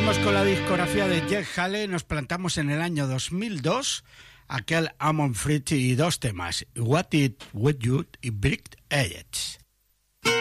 Seguimos con la discografía de Jeff Haley. Nos plantamos en el año 2002, aquel Amon Fritz y dos temas, What It With You y Brick Edge.